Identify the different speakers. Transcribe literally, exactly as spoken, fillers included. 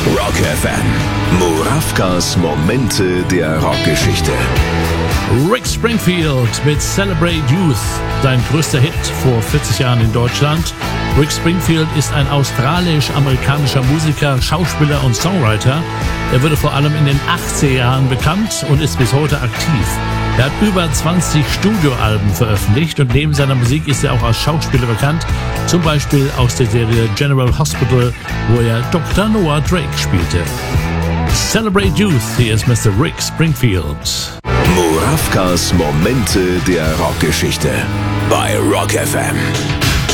Speaker 1: Rock F M. Murawkas Momente der Rockgeschichte.
Speaker 2: Rick Springfield mit Celebrate Youth, sein größter Hit vor vierzig Jahren in Deutschland. Rick Springfield ist ein australisch-amerikanischer Musiker, Schauspieler und Songwriter. Er wurde vor allem in den achtziger Jahren bekannt und ist bis heute aktiv. Er hat über zwanzig Studioalben veröffentlicht und neben seiner Musik ist er auch als Schauspieler bekannt, zum Beispiel aus der Serie General Hospital, wo er Doktor Noah Drake spielte. Celebrate Youth, hier ist Mister Rick Springfield.
Speaker 1: Murawkas Momente der Rockgeschichte bei Rock F M.